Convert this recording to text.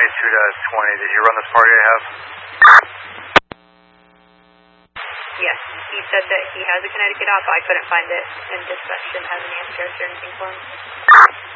22-20, did you run this party I have? Yes, he said that he has a Connecticut op, but I couldn't find it, and dispatch didn't have any answers or anything for him.